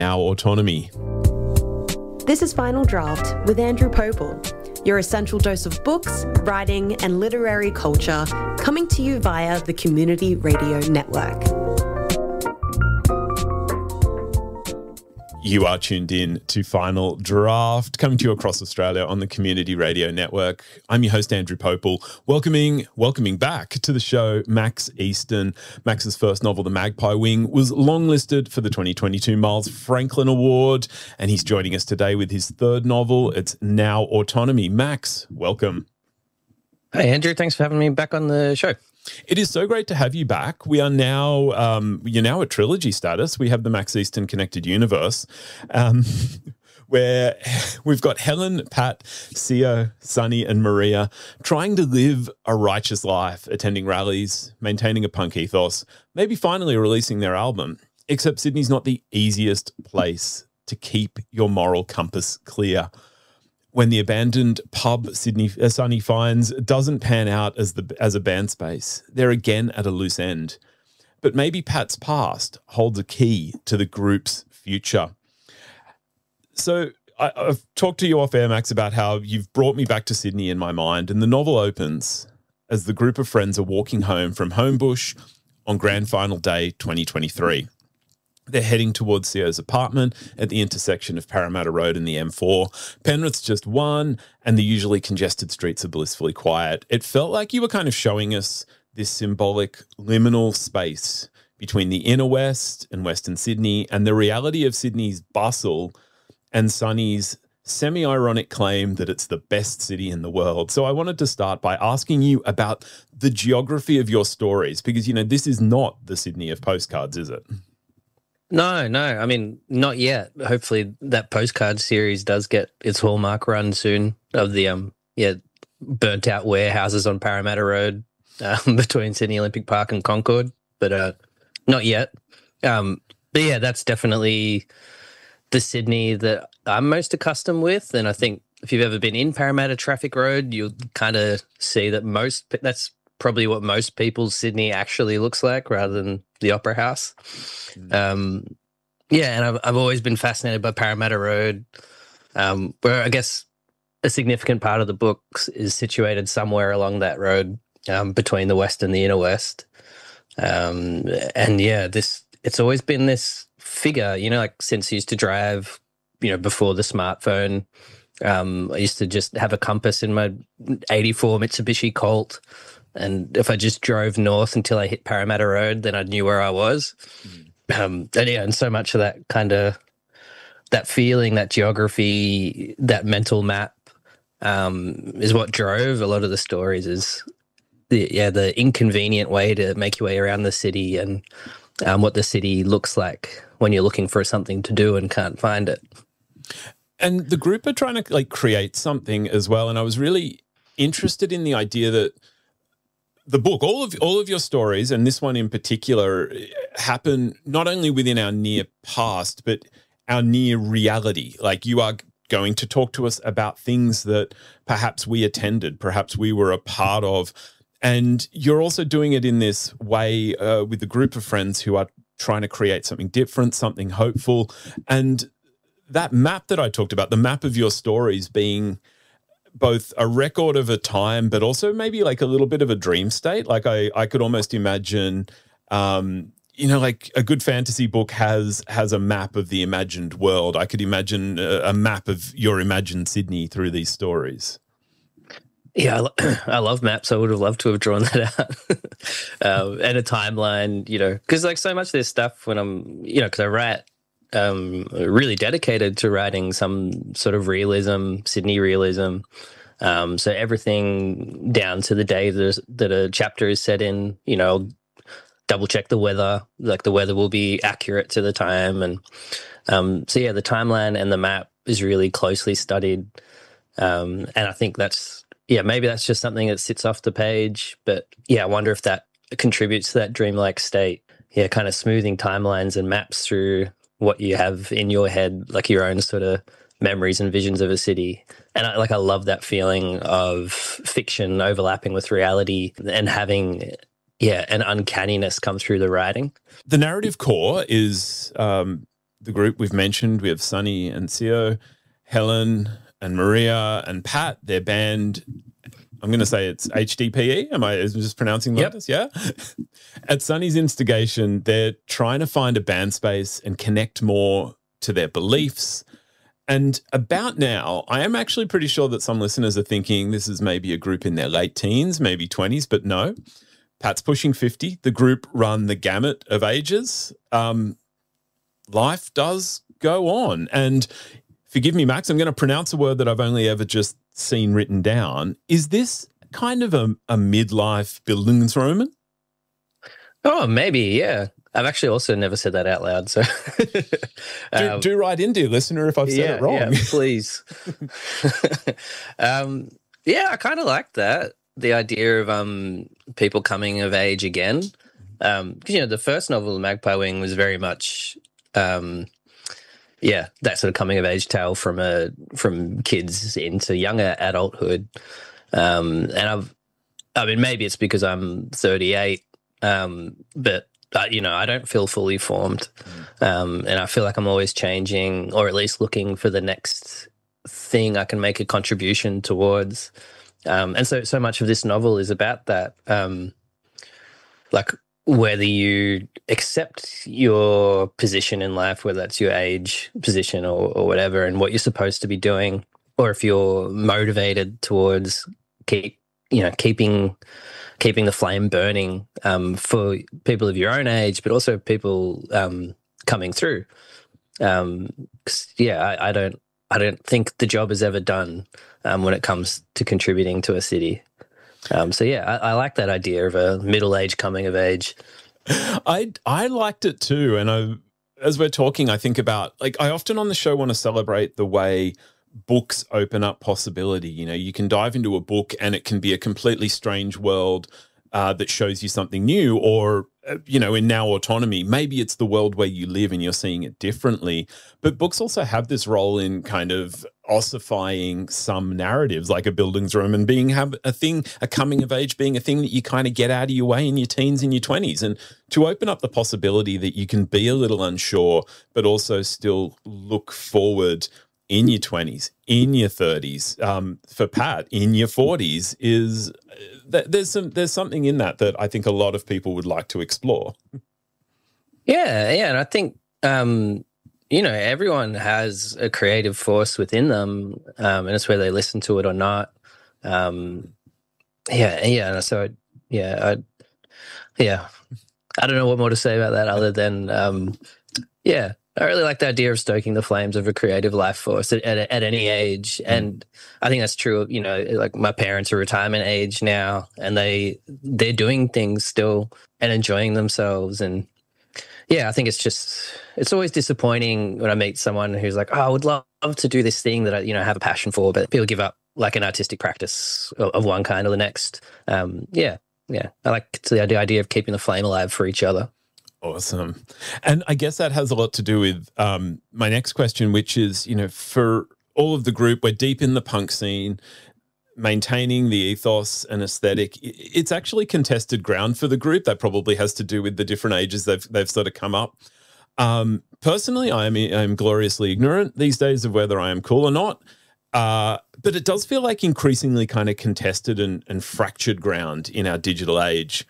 Now Autonomy. This is Final Draft with Andrew Popel, your essential dose of books, writing, and literary culture coming to you via the Community Radio Network. You are tuned in to Final Draft, coming to you across Australia on the Community Radio Network. I'm your host, Andrew Popel, welcoming back to the show Max Easton. Max's first novel, The Magpie Wing, was longlisted for the 2022 Miles Franklin Award, and he's joining us today with his third novel. It's Now Autonomy. Max, welcome. Hey, Andrew. Thanks for having me back on the show. It is so great to have you back. We are now, you're now at trilogy status. We have the Max Easton Connected Universe, where we've got Helen, Pat, Sio, Sunny, and Maria trying to live a righteous life, attending rallies, maintaining a punk ethos, maybe finally releasing their album. Except Sydney's not the easiest place to keep your moral compass clear. When the abandoned pub Sunny finds doesn't pan out as a band space, they're again at a loose end. But maybe Pat's past holds a key to the group's future. So I've talked to you off air, Max, about how you've brought me back to Sydney in my mind, and the novel opens as the group of friends are walking home from Homebush on Grand Final Day 2023. They're heading towards Sio's apartment at the intersection of Parramatta Road and the M4. Penrith's just one, and the usually congested streets are blissfully quiet. It felt like you were kind of showing us this symbolic liminal space between the inner West and Western Sydney and the reality of Sydney's bustle and Sunny's semi-ironic claim that it's the best city in the world. So I wanted to start by asking you about the geography of your stories, because, you know, this is not the Sydney of postcards, is it? No. I mean, not yet. Hopefully that postcard series does get its hallmark run soon of the burnt out warehouses on Parramatta Road between Sydney Olympic Park and Concord, but not yet. But yeah, that's definitely the Sydney that I'm most accustomed with. And I think if you've ever been in Parramatta Traffic Road, you'll kind of see that that's probably what most people's Sydney actually looks like, rather than the Opera House. And I've always been fascinated by Parramatta Road, where I guess a significant part of the book is situated somewhere along that road, between the West and the inner West. It's always been this figure, you know, like since I used to drive, you know, before the smartphone. I used to just have a compass in my 84 Mitsubishi Colt. And if I just drove north until I hit Parramatta Road, then I knew where I was. And so much of that kind of, that feeling, that geography, that mental map is what drove a lot of the stories, is the inconvenient way to make your way around the city and what the city looks like when you're looking for something to do and can't find it. And the group are trying to create something as well. And I was really interested in the idea that the book, all of your stories, and this one in particular, happen not only within our near past, but our near reality. Like, you are going to talk to us about things that perhaps we attended, perhaps we were a part of. And you're also doing it in this way with a group of friends who are trying to create something different, something hopeful. And that map that I talked about, the map of your stories being both a record of a time, but also maybe like a little bit of a dream state. Like I could almost imagine, like a good fantasy book has a map of the imagined world. I could imagine a map of your imagined Sydney through these stories. Yeah, I love maps. I would have loved to have drawn that out. And a timeline, you know, because like so much of this stuff when I'm, you know, because I write, really dedicated to writing some sort of realism, Sydney realism. So everything down to the day that a chapter is set in, you know, double check the weather, like the weather will be accurate to the time. And the timeline and the map is really closely studied. And I think maybe that's just something that sits off the page. But yeah, I wonder if that contributes to that dreamlike state. Yeah, kind of smoothing timelines and maps through what you have in your head, like your own sort of memories and visions of a city. And I love that feeling of fiction overlapping with reality and having, an uncanniness come through the writing. The narrative core is the group we've mentioned. We have Sunny and Sio, Helen and Maria and Pat. Their band, I'm going to say it's HDPE. Am I just pronouncing that? Yep. Yeah. At Sunny's instigation, they're trying to find a band space and connect more to their beliefs. And about now, I am actually pretty sure that some listeners are thinking this is maybe a group in their late teens, maybe 20s, but no. Pat's pushing 50. The group run the gamut of ages. Life does go on. And forgive me, Max, I'm going to pronounce a word that I've only ever just seen written down. Is this kind of a midlife Bildungsroman? Oh, maybe, yeah. I've actually also never said that out loud. So do write in, dear listener, if I've said it wrong. Yeah, please. Yeah, I kind of like that. The idea of people coming of age again. Because, the first novel, Magpie Wing, was very much, that sort of coming of age tale from kids into younger adulthood. And maybe it's because I'm 38, but I don't feel fully formed, and I feel like I'm always changing, or at least looking for the next thing I can make a contribution towards. And so much of this novel is about that, like whether you accept your position in life, whether that's your age position or whatever, and what you're supposed to be doing, or if you're motivated towards keeping the flame burning for people of your own age, but also people coming through. I don't think the job is ever done when it comes to contributing to a city. I like that idea of a middle age coming of age. I liked it too, and as we're talking, I think about, like, I often on the show want to celebrate the way books open up possibility. You can dive into a book and it can be a completely strange world that shows you something new, or, in Now Autonomy, maybe it's the world where you live and you're seeing it differently. But books also have this role in kind of ossifying some narratives, like a Bildungsroman being a coming of age being a thing that you kind of get out of your way in your teens and your 20s, and to open up the possibility that you can be a little unsure, but also still look forward in your 20s, in your 30s, for Pat, in your 40s, is there's something in that I think a lot of people would like to explore. Yeah, and I think everyone has a creative force within them, and it's whether they listen to it or not. I don't know what more to say about that other than I really like the idea of stoking the flames of a creative life force at any age. And I think that's true. Like my parents are retirement age now, and they're doing things still and enjoying themselves. And I think it's always disappointing when I meet someone who's like, oh, I would love to do this thing that I, have a passion for, but people give up like an artistic practice of one kind or the next. I like the idea of keeping the flame alive for each other. Awesome. And I guess that has a lot to do with my next question, which is, for all of the group, we're deep in the punk scene, maintaining the ethos and aesthetic. It's actually contested ground for the group. That probably has to do with the different ages they've sort of come up. Personally, I'm gloriously ignorant these days of whether I am cool or not. But it does feel like increasingly kind of contested and fractured ground in our digital age.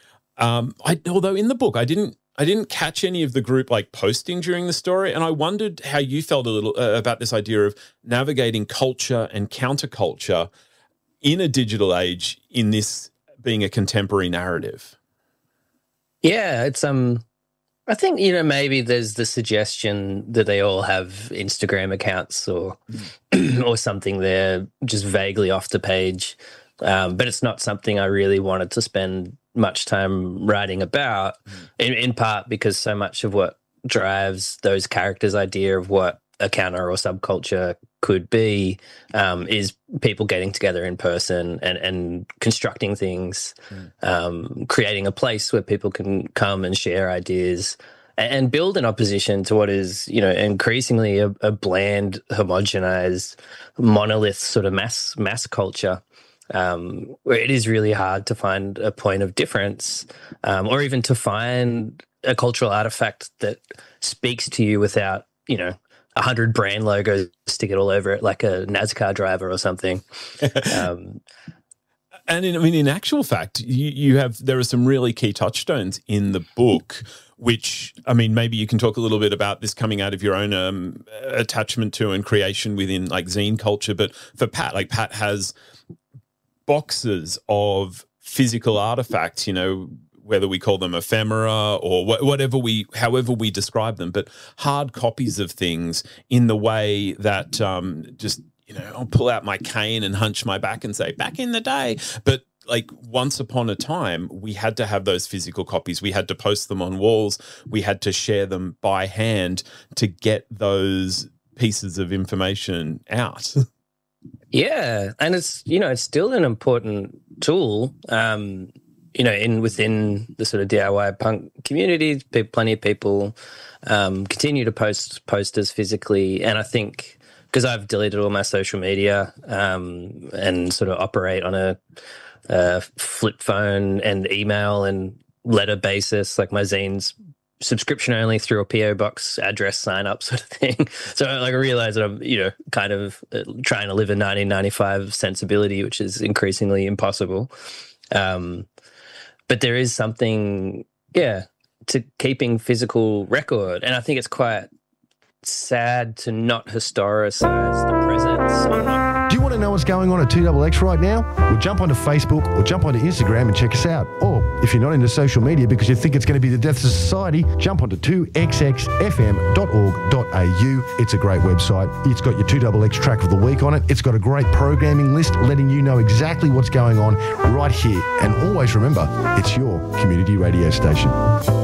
Although in the book, I didn't catch any of the group like posting during the story, and I wondered how you felt a little about this idea of navigating culture and counterculture in a digital age, in this being a contemporary narrative. Yeah, it's I think maybe there's the suggestion that they all have Instagram accounts or or something there just vaguely off the page, but it's not something I really wanted to spend much time writing about, in part because so much of what drives those characters' idea of what a counter or subculture could be is people getting together in person and constructing things, creating a place where people can come and share ideas and build an opposition to what is, increasingly a bland, homogenized, monolith sort of mass culture. Where it is really hard to find a point of difference, or even to find a cultural artifact that speaks to you without, 100 brand logos stick it all over it like a NASCAR driver or something. And in actual fact, there are some really key touchstones in the book, which, maybe you can talk a little bit about this coming out of your own attachment to and creation within like zine culture. But for Pat, like Pat has boxes of physical artifacts, whether we call them ephemera or however we describe them, but hard copies of things in the way that I'll pull out my cane and hunch my back and say, back in the day. But like once upon a time, we had to have those physical copies. We had to post them on walls. We had to share them by hand to get those pieces of information out. Yeah. And it's still an important tool, within the sort of DIY punk community. Plenty of people continue to post posters physically. And I think because I've deleted all my social media and sort of operate on a flip phone and email and letter basis, like my zines subscription only through a PO box address sign up sort of thing. So like I realize that I'm, kind of trying to live a 1995 sensibility, which is increasingly impossible. But there is something, to keeping physical record. And I think it's quite sad to not historicize the present. Do you want to know what's going on at 2XX right now? Well, jump onto Facebook or jump onto Instagram and check us out. Or if you're not into social media because you think it's going to be the death of society, jump onto 2xxfm.org.au. It's a great website. It's got your 2XX track of the week on it. It's got a great programming list letting you know exactly what's going on right here. And always remember, it's your community radio station.